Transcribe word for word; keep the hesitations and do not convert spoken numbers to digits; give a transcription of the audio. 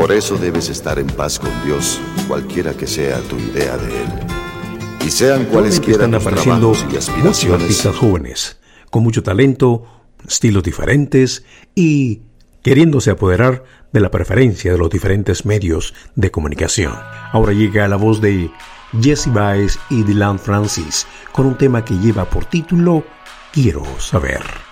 Por eso debes estar en paz con Dios, cualquiera que sea tu idea de Él. Y sean cualesquiera tus trabajos y aspiraciones. Muchos artistas jóvenes, con mucho talento, estilos diferentes y queriéndose apoderar de la preferencia de los diferentes medios de comunicación. Ahora llega la voz de Jessie Baez y Dylan Francis con un tema que lleva por título Quiero Saber.